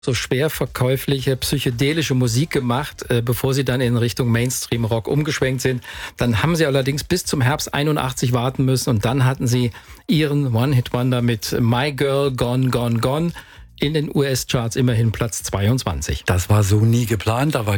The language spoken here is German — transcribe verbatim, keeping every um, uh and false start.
so schwer verkäufliche, psychedelische Musik gemacht, äh, bevor sie dann in Richtung Mainstream-Rock umgeschwenkt sind. Dann haben sie allerdings bis zum Herbst einundachtzig warten müssen und dann hatten sie ihren One-Hit-Wonder mit My Girl Gone, Gone, Gone in den U S-Charts immerhin Platz zweiundzwanzig. Das war so nie geplant, aber